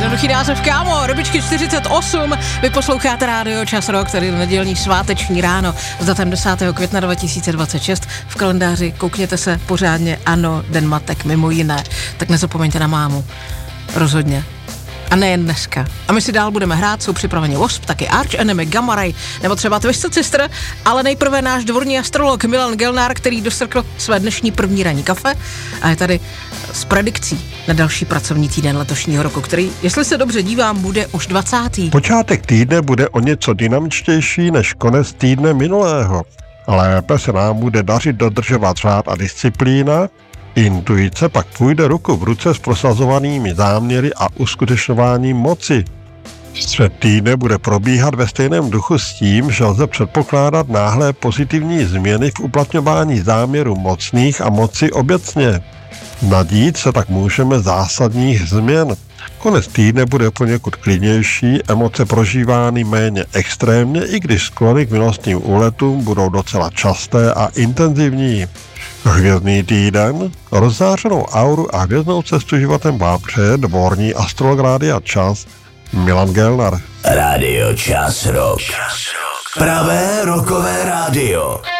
Jednoduchý název, kámo, Robičky 48, vy posloucháte Rádio Čas Rock, tady nedělní sváteční ráno s datem 10. května 2026. V kalendáři koukněte se pořádně, ano, den matek, mimo jiné, tak nezapomeňte na mámu, rozhodně. A nejen dneska. A my si dál budeme hrát, jsou připraveni Wasp, taky Arch Enemy, Gamma Ray, nebo třeba Twisted Sister, ale nejprve náš dvorní astrolog Milan Gelnár, který dostrkl své dnešní první ranní kafe a je tady s predikcí na další pracovní týden letošního roku, který, jestli se dobře dívám, bude už 20. Počátek týdne bude o něco dynamičtější než konec týdne minulého. Lépe se nám bude dařit dodržovat řád a disciplína. Intuice pak půjde ruku v ruce s prosazovanými záměry a uskutečňováním moci. Střed týdne bude probíhat ve stejném duchu s tím, že lze předpokládat náhlé pozitivní změny v uplatňování záměrů mocných a moci obecně. Nadít se tak můžeme zásadních změn. Konec týdne bude poněkud klidnější, emoce prožívány méně extrémně, i když sklony k milostným úletům budou docela časté a intenzivní. Hvězdný týden, rozzářenou auru a hvězdnou cestu životem vám přeje dvorní astrolog Rádia Čas Milan Gelnár. Rádio Čas Rock. Pravé rockové rádio.